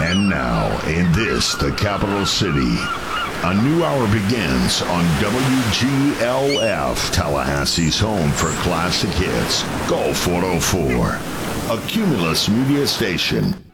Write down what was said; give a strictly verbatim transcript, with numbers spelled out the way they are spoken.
And now, in this, the capital city, a new hour begins on W G L F, Tallahassee's home for classic hits, Go four oh four, a Cumulus media station.